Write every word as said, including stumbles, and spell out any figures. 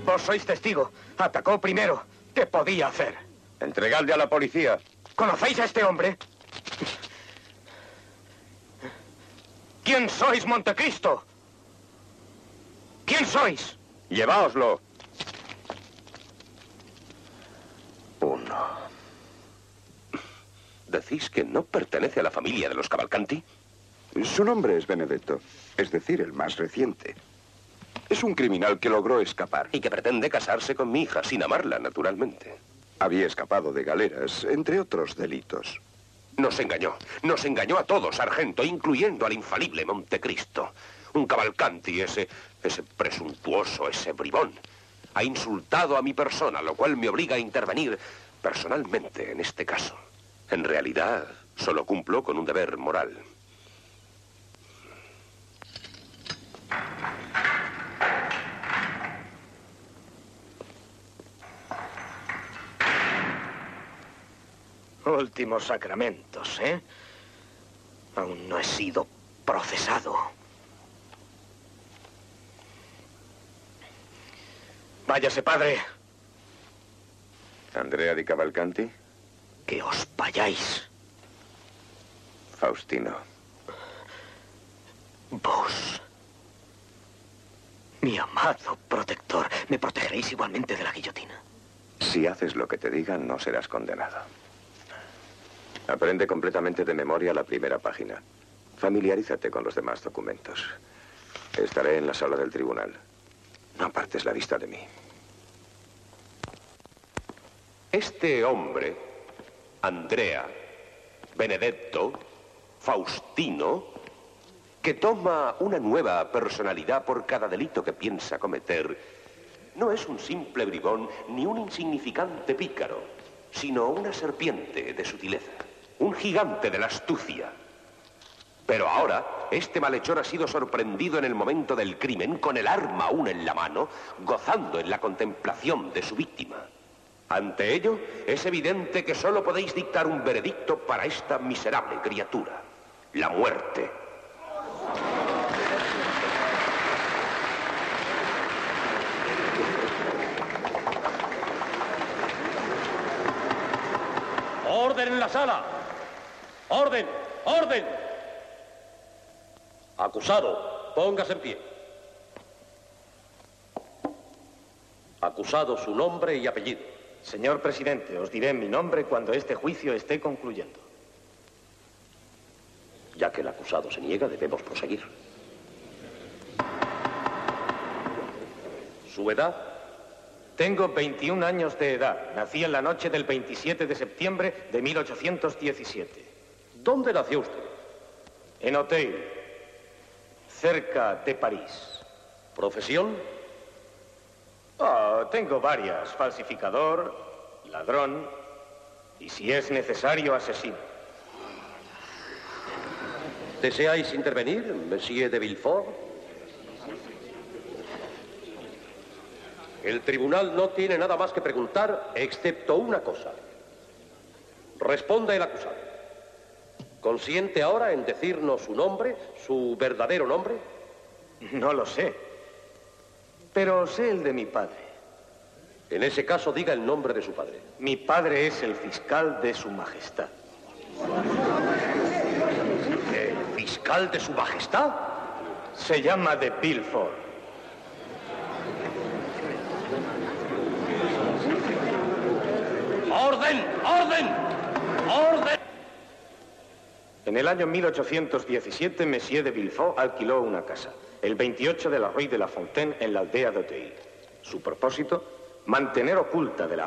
Vos sois testigo. Atacó primero. ¿Qué podía hacer? Entregadle a la policía. ¿Conocéis a este hombre? ¿Quién sois, Montecristo? ¿Quién sois? Lleváoslo. Uno. ¿Decís que no pertenece a la familia de los Cavalcanti? Su nombre es Benedetto, es decir, el más reciente. Es un criminal que logró escapar. Y que pretende casarse con mi hija, sin amarla, naturalmente. Había escapado de galeras, entre otros delitos. Nos engañó. Nos engañó a todos, sargento, incluyendo al infalible Montecristo. Un Cavalcanti, ese, ese presuntuoso, ese bribón, ha insultado a mi persona, lo cual me obliga a intervenir personalmente en este caso. En realidad, solo cumplo con un deber moral. Últimos sacramentos, ¿eh? Aún no he sido procesado. Váyase, padre. Andrea di Cavalcanti. Que os vayáis. Faustino. Vos, mi amado protector, ¿me protegeréis igualmente de la guillotina? Si haces lo que te digan, no serás condenado. Aprende completamente de memoria la primera página. Familiarízate con los demás documentos. Estaré en la sala del tribunal. No apartes la vista de mí. Este hombre, Andrea, Benedetto, Faustino, que toma una nueva personalidad por cada delito que piensa cometer, no es un simple bribón ni un insignificante pícaro, sino una serpiente de sutileza, un gigante de la astucia. Pero ahora, este malhechor ha sido sorprendido en el momento del crimen, con el arma aún en la mano, gozando en la contemplación de su víctima. Ante ello, es evidente que solo podéis dictar un veredicto para esta miserable criatura: la muerte. ¡Orden en la sala! ¡Orden! ¡Orden! Acusado, póngase en pie. Acusado, su nombre y apellido. Señor presidente, os diré mi nombre cuando este juicio esté concluyendo. Ya que el acusado se niega, debemos proseguir. ¿Su edad? Tengo veintiún años de edad. Nací en la noche del veintisiete de septiembre de mil ochocientos diecisiete. ¿Dónde nació usted? En Auteuil, cerca de París. ¿Profesión? Oh, tengo varias. Falsificador, ladrón y, si es necesario, asesino. ¿Deseáis intervenir, Monsieur de Villefort? El tribunal no tiene nada más que preguntar, excepto una cosa. Responda el acusado. ¿Consiente ahora en decirnos su nombre, su verdadero nombre? No lo sé, pero sé el de mi padre. En ese caso, diga el nombre de su padre. Mi padre es el fiscal de su majestad. ¿El fiscal de su majestad? Se llama de Villefort. ¡Orden! ¡Orden! ¡Orden! En el año mil ochocientos diecisiete, Monsieur de Villefort alquiló una casa, el veintiocho de la Rue de la Fontaine, en la aldea de Auteuil. Su propósito: mantener oculta de la